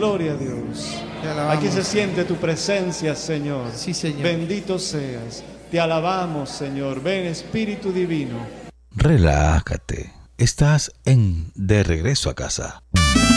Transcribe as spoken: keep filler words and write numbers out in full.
gloria a Dios. Te alabamos. Aquí se siente tu presencia, Señor. Sí, Señor. Bendito seas. Te alabamos, Señor. Ven, Espíritu Divino. Relájate. Estás en De Regreso a Casa.